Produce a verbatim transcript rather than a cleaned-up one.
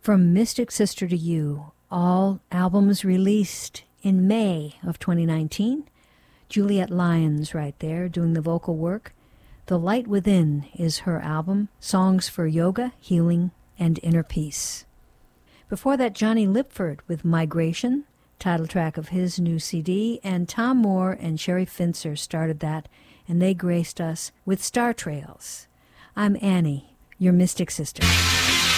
From Mystic Sister to You, all albums released in May of twenty nineteen. Juliet Lyons right there doing the vocal work. The Light Within is her album, songs for yoga, healing, and inner peace. Before that, Johnny Lipford with Migration, title track of his new C D, and Tom Moore and Sherry Finzer started that, and they graced us with Star Trails. I'm Annie, your Mystic Sister.